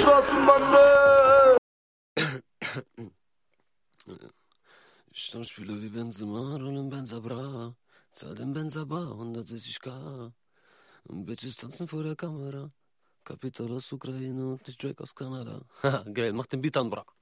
Straßenbande. Stammspieler wie Benzema, rollen Benza Bra. Zahl den Benza Bar, 160k. Bitches tanzen vor der Kamera. Kapital aus Ukraine und nicht Drake aus Kanada. Haha, geil, mach den Beat an, bra.